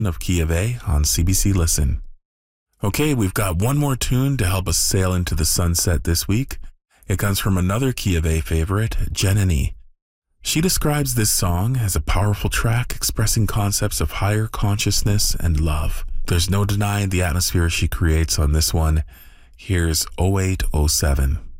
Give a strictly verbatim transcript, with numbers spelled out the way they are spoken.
of Key of A on C B C Listen. Okay, we've got one more tune to help us sail into the sunset this week. It comes from another Key of A favorite, Jenny. She describes this song as a powerful track expressing concepts of higher consciousness and love. There's no denying the atmosphere she creates on this one. Here's oh eight oh seven.